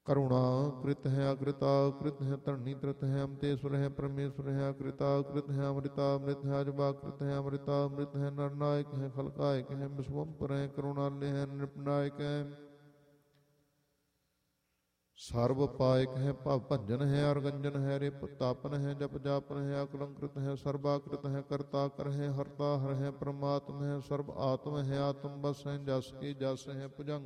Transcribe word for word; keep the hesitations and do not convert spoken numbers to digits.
करुणा कृत है अकृता कृत है धरणी कृत है अमतेश्वर है परमेश्वर है अकृता कृत है अमृता अमृत है अजबा कृत है अमृता अमृत है नरनायक है फलकायक है विश्वम्पर है करुणालय है नृपनायक है सर्व पायक है भव भंजन है अर्गंजन है रिप तापन है जप जापन है अकलंकृत है सर्वाकृत है कर्ता कर है हरता हर है परमात्म है सर्व आत्म है आत्म बस है जस की जस है भुजंग